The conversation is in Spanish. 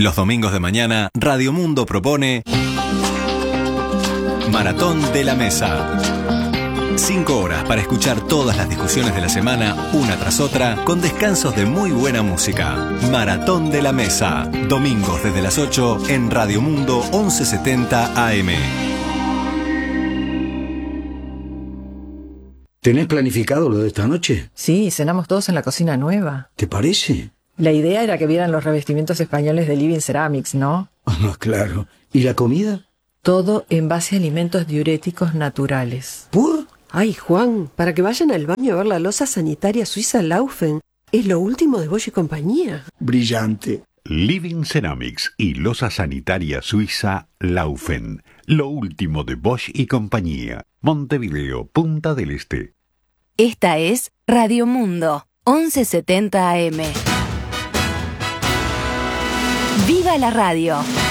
Los domingos de mañana, Radio Mundo propone Maratón de la Mesa. 5 horas para escuchar todas las discusiones de la semana, una tras otra, con descansos de muy buena música. Maratón de la Mesa. Domingos desde las 8 en Radio Mundo 1170 AM. ¿Tenés planificado lo de esta noche? Sí, cenamos todos en la cocina nueva. ¿Te parece? La idea era que vieran los revestimientos españoles de Living Ceramics, ¿no? Ah, claro. ¿Y la comida? Todo en base a alimentos diuréticos naturales. ¿Por? Ay, Juan, para que vayan al baño a ver la loza sanitaria suiza Laufen. Es lo último de Bosch y compañía. Brillante. Living Ceramics y loza sanitaria suiza Laufen. Lo último de Bosch y compañía. Montevideo, Punta del Este. Esta es Radio Mundo, 1170 AM. ¡Viva la radio!